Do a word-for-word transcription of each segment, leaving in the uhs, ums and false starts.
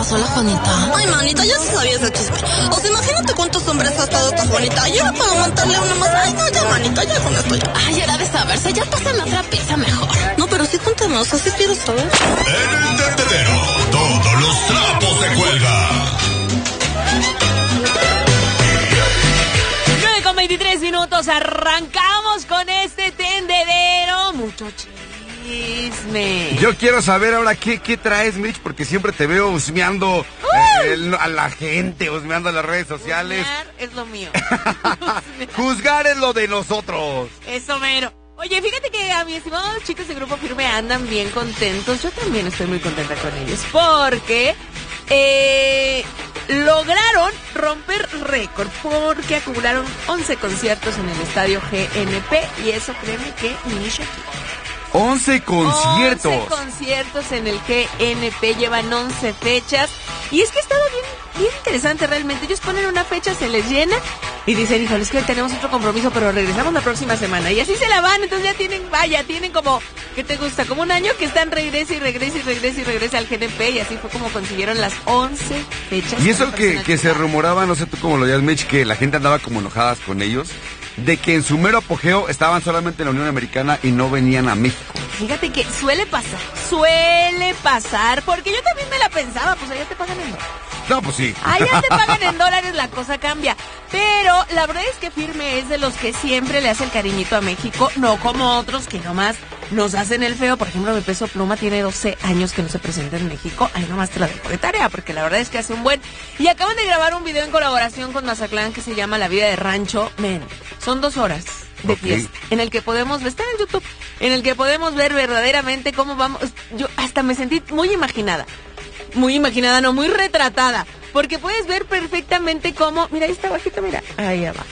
pasó la Juanita? Ay, manita, ya se sabía ese chisme. O sea, imagínate cuántos hombres ha estado esta Juanita. Y era para montarle uno más. Ay, no, ya, manita, ya con esto ya. Ay, era de saberse, ya pasan la otra pieza mejor. No, pero sí cuéntame, o sea, sí quiero saber. En el tendedero, todos los trapos se cuelgan. nueve con veintitrés minutos, arrancamos con este tendedero. Mucho chisme. Yo quiero saber ahora qué, qué traes, Mitch, porque siempre te veo husmeando eh, el- a la gente, husmeando a las redes sociales. Juzgar es lo mío. Juzgar es lo de nosotros. Eso mero. Oye, fíjate que a mis estimados chicos de Grupo Firme andan bien contentos. Yo también estoy muy contenta con ellos. Porque eh, lograron romper récord. Porque acumularon once conciertos en el estadio G N P. Y eso, créeme que ni Shakira. once conciertos. once conciertos en el G N P, llevan once fechas. Y es que ha estado bien, bien interesante realmente. Ellos ponen una fecha, se les llena y dicen, híjole, es que hoy tenemos otro compromiso, pero regresamos la próxima semana. Y así se la van, entonces ya tienen, vaya, tienen como, ¿qué te gusta? Como un año que están regresa y regresa y regresa y regresa al G N P. Y así fue como consiguieron las once fechas. Y eso que, que se rumoraba, no sé tú cómo lo llamas, Mitch, que la gente andaba como enojadas con ellos, de que en su mero apogeo estaban solamente en la Unión Americana y no venían a México. Fíjate que suele pasar, suele pasar, porque yo también me la pensaba, pues allá te pagan en dólares. No, pues sí. Allá te pagan en dólares, la cosa cambia. Pero la verdad es que Firme es de los que siempre le hace el cariñito a México, no como otros que nomás nos hacen el feo. Por ejemplo, mi Peso Pluma tiene doce años que no se presenta en México. Ahí nomás te la dejo de tarea, porque la verdad es que hace un buen... Y acaban de grabar un video en colaboración con Mazatlán que se llama La Vida de Rancho. Men, son dos horas de Ok. fiesta, en el que podemos ver, está en YouTube, en el que podemos ver verdaderamente cómo vamos. Yo hasta me sentí muy imaginada. Muy imaginada, no, muy retratada. Porque puedes ver perfectamente cómo... Mira, ahí está bajito, mira. Ahí abajo.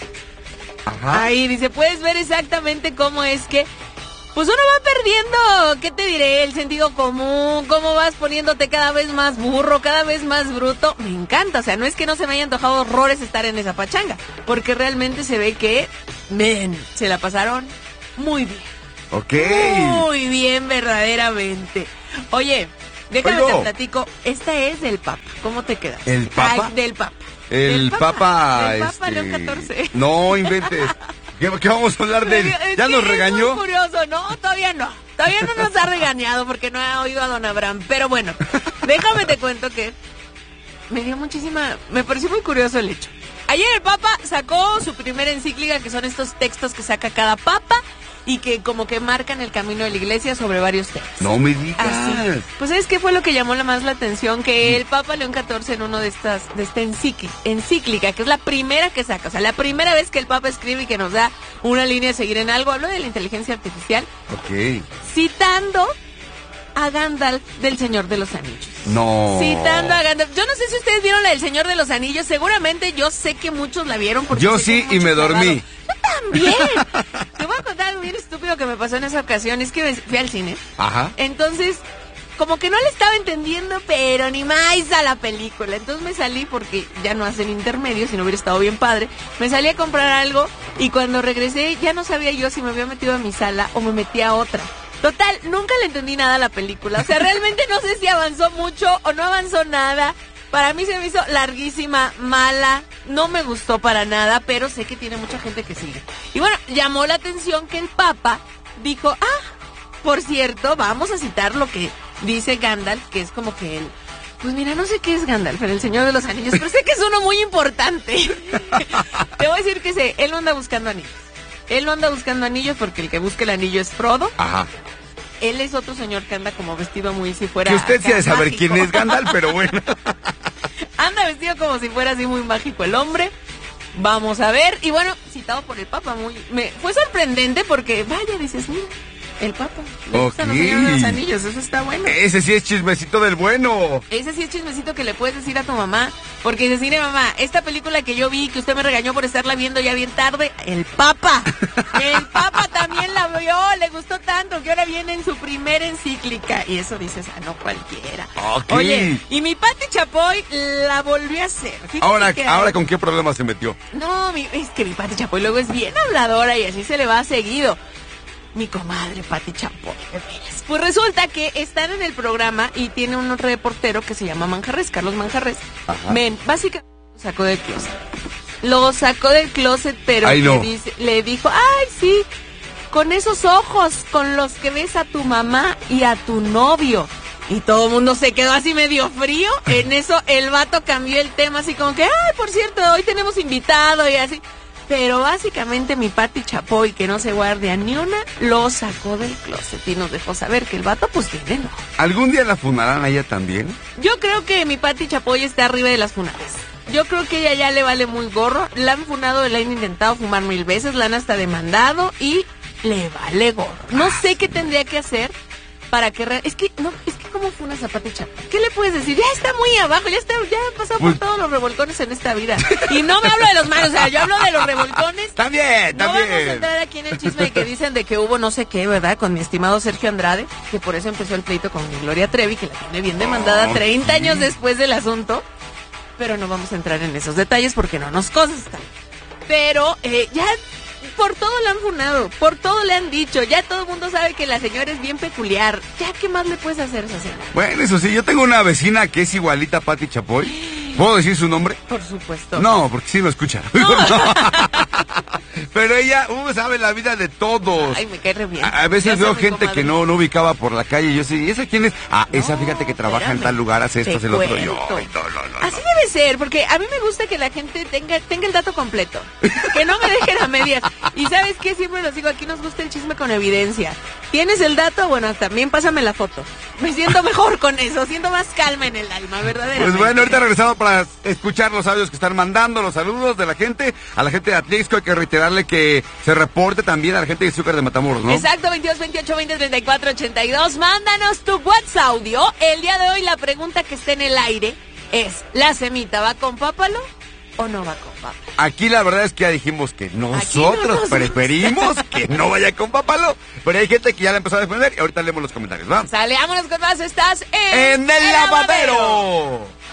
Ajá. Ahí dice, puedes ver exactamente cómo es que... Pues uno va perdiendo, ¿qué te diré? El sentido común, cómo vas poniéndote cada vez más burro, cada vez más bruto. Me encanta, o sea, no es que no se me haya antojado horrores estar en esa pachanga. Porque realmente se ve que, men, se la pasaron muy bien. Ok. Muy bien, verdaderamente. Oye, déjame Oigo. te platico. Esta es del Papa. ¿Cómo te quedas? ¿El Papa? Ay, del Papa. El Del Papa, Del Papa este... León catorce. No inventes. ¿Qué, qué vamos a hablar de él? Es ¿Ya que nos es regañó? muy curioso, no, todavía no. Todavía no nos ha regañado porque no ha oído a don Abraham. Pero bueno, déjame te cuento que me dio muchísima... Me pareció muy curioso el hecho. Ayer el Papa sacó su primera encíclica, que son estos textos que saca cada Papa y que como que marcan el camino de la iglesia sobre varios temas. No me digas. Así. Pues ¿sabes qué fue lo que llamó la más la atención? Que el Papa León catorce en uno de estas, de esta encíclica, encíclica, que es la primera que saca, o sea, la primera vez que el Papa escribe y que nos da una línea a seguir en algo, hablo de la inteligencia artificial, Ok. citando a Gandalf del Señor de los Anillos. No. Citando a Gandalf. Yo no sé si ustedes vieron la del Señor de los Anillos, seguramente yo sé que muchos la vieron. Porque Yo sé sí, que y me muchos dormí. hablaron. Yo también. Te voy a contar algo bien estúpido que me pasó en esa ocasión. Es que me- fui al cine. Ajá. Entonces, como que no le estaba entendiendo, pero ni más a la película. Entonces me salí porque ya no hacen intermedios, si no hubiera estado bien padre. Me salí a comprar algo y cuando regresé ya no sabía yo si me había metido a mi sala o me metí a otra. Total, nunca le entendí nada a la película. O sea, realmente no sé si avanzó mucho o no avanzó nada. Para mí se me hizo larguísima, mala, no me gustó para nada, pero sé que tiene mucha gente que sigue. Y bueno, llamó la atención que el Papa dijo, ah, por cierto, vamos a citar lo que dice Gandalf, que es como que él... Pues mira, no sé qué es Gandalf en El Señor de los Anillos, pero sé que es uno muy importante. Te voy a decir que sé, él no anda buscando anillos. Él no anda buscando anillos porque el que busca el anillo es Frodo. Ajá. Él es otro señor que anda como vestido muy si fuera... Que usted sí ha de saber mágico. quién es Gandalf, pero bueno. Anda vestido como si fuera así muy mágico el hombre. Vamos a ver. Y bueno, citado por el Papa, muy... Me, fue sorprendente porque, vaya, dices, mira, el Papa. Le gustan Ok. los Señores de los Anillos, eso está bueno. Ese sí es chismecito del bueno. Ese sí es chismecito que le puedes decir a tu mamá. Porque dices, mire mamá, esta película que yo vi, que usted me regañó por estarla viendo ya bien tarde, el Papa. El Papa también la vio, le gustó tanto que ahora viene en su primera encíclica. Y eso dices, ah, no cualquiera. Ok. Oye, y mi Pati Chapoy la volvió a hacer. Fíjate Ahora, que- ahora ¿con qué problema se metió? No, mi- es que mi Pati Chapoy luego es bien habladora y así se le va seguido. mi comadre Pati Chapoy. Pues resulta que están en el programa y tiene un reportero que se llama Manjarres, Carlos Manjarres. Ajá. Men, básicamente lo sacó del closet. Lo sacó del closet, pero Ay, no. le, dice, le dijo, ay, sí, con esos ojos con los que ves a tu mamá y a tu novio. Y todo el mundo se quedó así medio frío. En eso el vato cambió el tema así como que, ay, por cierto, hoy tenemos invitado y así. Pero básicamente mi Pati Chapoy, que no se guardia ni una, lo sacó del closet y nos dejó saber que el vato pues tiene no. ¿Algún día la funarán a ella también? Yo creo que mi Pati Chapoy está arriba de las funadas. Yo creo que ella ya le vale muy gorro. La han funado, la han intentado fumar mil veces, la han hasta demandado y le vale gorro. No sé qué tendría que hacer para que... Re... Es que, no, es que ¿cómo funas a Pati Chapoy? ¿Qué le puedes decir? Ya está muy abajo, ya está, ya ha pasado por todos los revolcones en esta vida. Y no me hablo de los malos, o sea, yo hablo de los revolcones. También, No también. vamos a entrar aquí en el chisme de que dicen de que hubo no sé qué, ¿verdad? Con mi estimado Sergio Andrade, que por eso empezó el pleito con mi Gloria Trevi, que la tiene bien demandada Oh, treinta sí. años después del asunto. Pero no vamos a entrar en esos detalles porque no nos constan. Pero eh, ya por todo le han funado, por todo le han dicho, ya todo el mundo sabe que la señora es bien peculiar. Ya, ¿qué más le puedes hacer a esa señora? Bueno, eso sí, yo tengo una vecina que es igualita a Pati Chapoy. ¿Puedo decir su nombre? Por supuesto. No, porque sí lo escucha. No. Pero ella uh, sabe la vida de todos. Ay, me cae re bien. A, a veces Esa veo es mi gente comadre. que no, no ubicaba por la calle y yo sé, ¿y esa quién es? Ah, esa No, fíjate que trabaja en espérame. tal lugar, hace esto, Te hace el otro. Yo, cuento. ay, no, no, no, Así no. debe ser, porque a mí me gusta que la gente tenga, tenga el dato completo. Que no me dejen a medias. Y ¿sabes qué? Siempre los digo, aquí nos gusta el chisme con evidencia. ¿Tienes el dato? Bueno, también pásame la foto. Me siento mejor con eso, siento más calma en el alma, verdaderamente. Pues bueno, ahorita regresamos para escuchar los audios que están mandando, los saludos de la gente. A la gente de Atlixco hay que reiterarle que se reporte también a la gente de Azúcar de Matamoros, ¿no? Exacto, veintidós, veintiocho, veinte, treinta y cuatro, ochenta y dos. Mándanos tu WhatsApp audio. El día de hoy la pregunta que está en el aire es, ¿la semita va con pápalo o no va con pápalo? Aquí la verdad es que ya dijimos que nosotros no nos preferimos que no vaya con papalo, pero hay gente que ya la empezó a defender y ahorita leemos los comentarios, ¿va? Sale, vámonos con más, estás en... ¡En el lavadero!